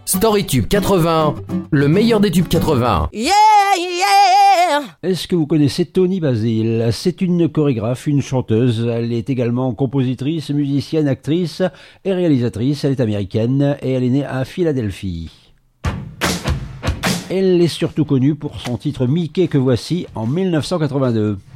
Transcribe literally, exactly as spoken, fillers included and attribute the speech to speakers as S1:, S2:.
S1: StoryTube quatre-vingts, le meilleur des tubes quatre-vingts.
S2: Yeah, yeah.
S3: Est-ce que vous connaissez Toni Basil? C'est une chorégraphe, une chanteuse. Elle est également compositrice, musicienne, actrice et réalisatrice. Elle est américaine et elle est née à Philadelphie. Elle est surtout connue pour son titre Mickey que voici en mille neuf cent quatre-vingt-deux.